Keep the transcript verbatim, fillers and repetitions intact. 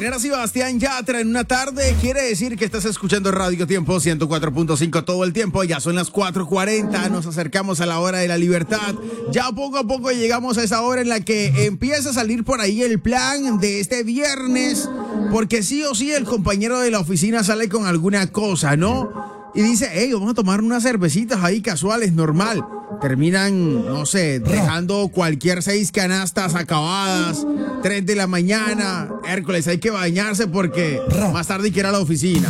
Era Sebastián Yatra en una tarde, quiere decir que estás escuchando Radio Tiempo ciento cuatro punto cinco todo el tiempo. Ya son las cuatro cuarenta, nos acercamos a la hora de la libertad. Ya poco a poco llegamos a esa hora en la que empieza a salir por ahí el plan de este viernes, porque sí o sí el compañero de la oficina sale con alguna cosa, ¿no? Y dice, hey, vamos a tomar unas cervecitas ahí casuales, normal. Terminan, no sé, dejando cualquier seis canastas acabadas, tres de la mañana. Hércules, hay que bañarse porque más tarde hay que ir a la oficina.